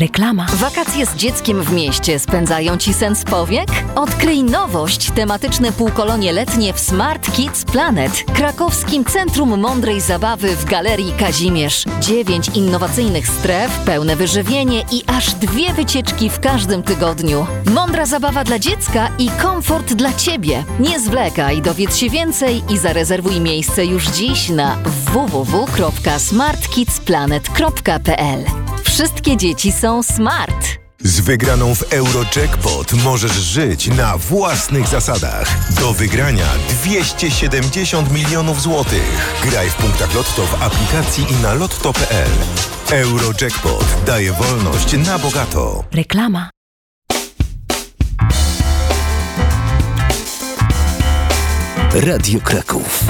Reklama. Wakacje z dzieckiem w mieście spędzają Ci sens powiek? Odkryj nowość, tematyczne półkolonie letnie w Smart Kids Planet, krakowskim Centrum Mądrej Zabawy w Galerii Kazimierz. 9 innowacyjnych stref, pełne wyżywienie i aż 2 wycieczki w każdym tygodniu. Mądra zabawa dla dziecka i komfort dla Ciebie. Nie zwlekaj, dowiedz się więcej i zarezerwuj miejsce już dziś na www.smartkidsplanet.pl. Wszystkie dzieci są smart. Z wygraną w Eurojackpot możesz żyć na własnych zasadach. Do wygrania 270 milionów złotych. Graj w punktach Lotto w aplikacji i na lotto.pl. Eurojackpot daje wolność na bogato. Reklama. Radio Kraków.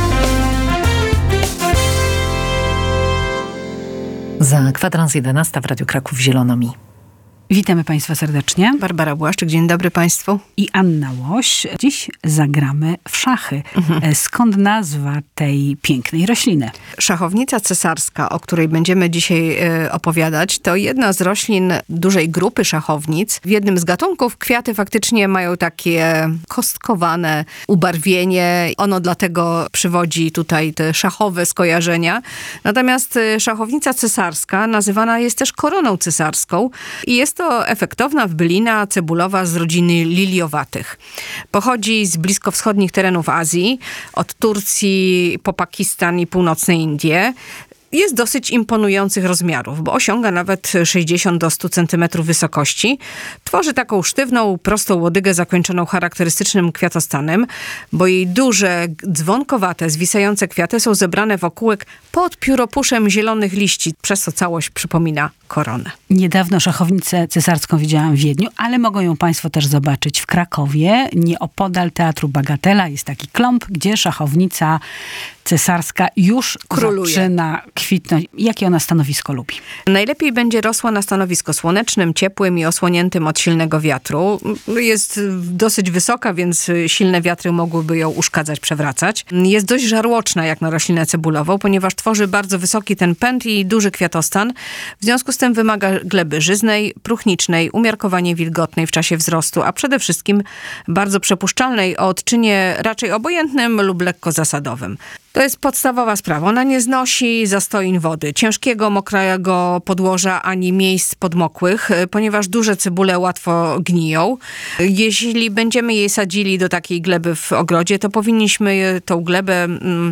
Za kwadrans 11 w Radiu Kraków zielono mi. Witamy Państwa serdecznie. Barbara Błaszczyk, dzień dobry Państwu. I Anna Łoś. Dziś zagramy w szachy. Skąd nazwa tej pięknej rośliny? Szachownica cesarska, o której będziemy dzisiaj opowiadać, to jedna z roślin dużej grupy szachownic. W jednym z gatunków kwiaty faktycznie mają takie kostkowane ubarwienie. Ono dlatego przywodzi tutaj te szachowe skojarzenia. Natomiast szachownica cesarska nazywana jest też koroną cesarską i jest to efektowna wbylina cebulowa z rodziny liliowatych. Pochodzi z bliskowschodnich terenów Azji, od Turcji po Pakistan i północne Indie. Jest dosyć imponujących rozmiarów, bo osiąga nawet 60 do 100 cm wysokości. Tworzy taką sztywną, prostą łodygę zakończoną charakterystycznym kwiatostanem, bo jej duże, dzwonkowate, zwisające kwiaty są zebrane wokół pod pióropuszem zielonych liści, przez co całość przypomina koronę. Niedawno szachownicę cesarską widziałam w Wiedniu, ale mogą ją Państwo też zobaczyć w Krakowie. Nieopodal Teatru Bagatela jest taki klomp, gdzie szachownica cesarska już króluje. Zaczyna kwitnąć. Jakie ona stanowisko lubi? Najlepiej będzie rosła na stanowisku słonecznym, ciepłym i osłoniętym od silnego wiatru. Jest dosyć wysoka, więc silne wiatry mogłyby ją uszkadzać, przewracać. Jest dość żarłoczna jak na roślinę cebulową, ponieważ tworzy bardzo wysoki ten pęd i duży kwiatostan. W związku z tym wymaga gleby żyznej, próchnicznej, umiarkowanie wilgotnej w czasie wzrostu, a przede wszystkim bardzo przepuszczalnej o odczynie raczej obojętnym lub lekko zasadowym. To jest podstawowa sprawa. Ona nie znosi zastoin wody, ciężkiego, mokrego podłoża ani miejsc podmokłych, ponieważ duże cebule łatwo gniją. Jeśli będziemy jej sadzili do takiej gleby w ogrodzie, to powinniśmy tą glebę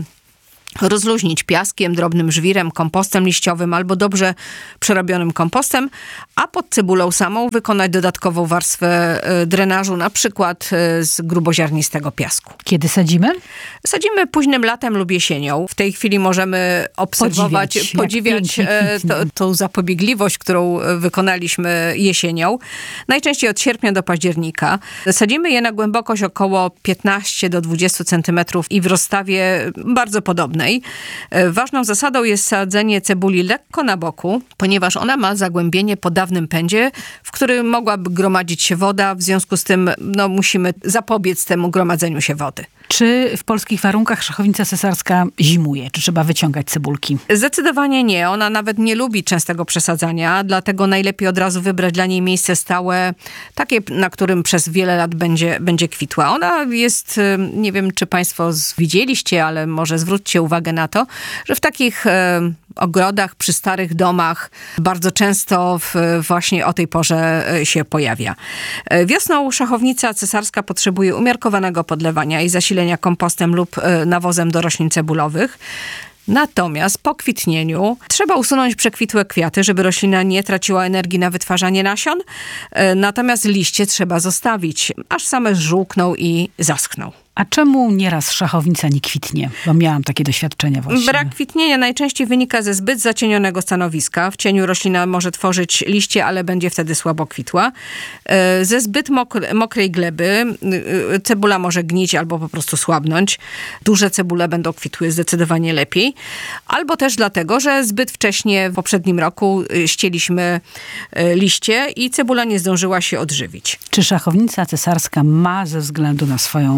rozluźnić piaskiem, drobnym żwirem, kompostem liściowym albo dobrze przerobionym kompostem, a pod cebulą samą wykonać dodatkową warstwę drenażu, na przykład z gruboziarnistego piasku. Kiedy sadzimy? Sadzimy późnym latem lub jesienią. W tej chwili możemy podziwiać tą zapobiegliwość, którą wykonaliśmy jesienią. Najczęściej od sierpnia do października. Sadzimy je na głębokość około 15 do 20 cm i w rozstawie bardzo podobnej. Ważną zasadą jest sadzenie cebuli lekko na boku, ponieważ ona ma zagłębienie po dawnym pędzie, w którym mogłaby gromadzić się woda. W związku z tym musimy zapobiec temu gromadzeniu się wody. Czy w polskich warunkach szachownica cesarska zimuje? Czy trzeba wyciągać cebulki? Zdecydowanie nie. Ona nawet nie lubi częstego przesadzania, dlatego najlepiej od razu wybrać dla niej miejsce stałe, takie, na którym przez wiele lat będzie kwitła. Ona jest, nie wiem, czy Państwo widzieliście, ale może zwróćcie uwagę na to, że w takich ogrodach, przy starych domach bardzo często właśnie o tej porze się pojawia. Wiosną szachownica cesarska potrzebuje umiarkowanego podlewania i zasilenia kompostem lub nawozem do roślin cebulowych. Natomiast po kwitnieniu trzeba usunąć przekwitłe kwiaty, żeby roślina nie traciła energii na wytwarzanie nasion. Natomiast liście trzeba zostawić, aż same żółkną i zaschną. A czemu nieraz szachownica nie kwitnie? Bo miałam takie doświadczenia właśnie. Brak kwitnienia najczęściej wynika ze zbyt zacienionego stanowiska. W cieniu roślina może tworzyć liście, ale będzie wtedy słabo kwitła. Ze zbyt mokrej gleby cebula może gnić albo po prostu słabnąć. Duże cebule będą kwitły zdecydowanie lepiej. Albo też dlatego, że zbyt wcześnie w poprzednim roku ścieliśmy liście i cebula nie zdążyła się odżywić. Czy szachownica cesarska ma ze względu na swoją taką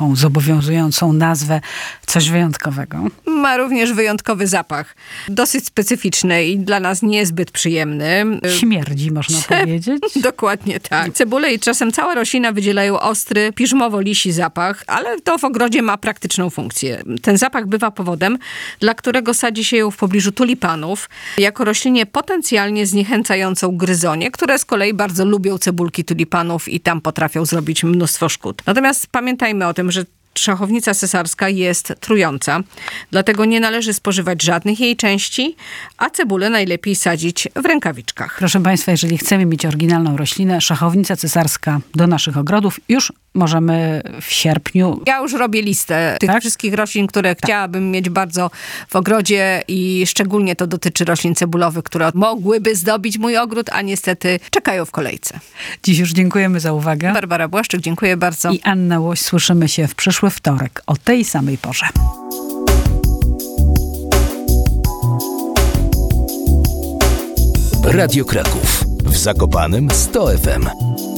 taką zobowiązującą nazwę, coś wyjątkowego. Ma również wyjątkowy zapach. Dosyć specyficzny i dla nas niezbyt przyjemny. Śmierdzi, można powiedzieć. Dokładnie tak. Cebule i czasem cała roślina wydzielają ostry, piżmowo-lisi zapach, ale to w ogrodzie ma praktyczną funkcję. Ten zapach bywa powodem, dla którego sadzi się ją w pobliżu tulipanów, jako roślinie potencjalnie zniechęcającą gryzonie, które z kolei bardzo lubią cebulki tulipanów i tam potrafią zrobić mnóstwo szkód. Natomiast pamiętajmy o tym, że szachownica cesarska jest trująca, dlatego nie należy spożywać żadnych jej części, a cebulę najlepiej sadzić w rękawiczkach. Proszę Państwa, jeżeli chcemy mieć oryginalną roślinę, szachownica cesarska do naszych ogrodów już możemy w sierpniu. Ja już robię listę tych wszystkich roślin, które chciałabym mieć bardzo w ogrodzie i szczególnie to dotyczy roślin cebulowych, które mogłyby zdobić mój ogród, a niestety czekają w kolejce. Dziś już dziękujemy za uwagę. Barbara Błaszczyk, dziękuję bardzo. I Anna Łoś, słyszymy się w przyszły wtorek o tej samej porze. Radio Kraków. W Zakopanem 100 FM.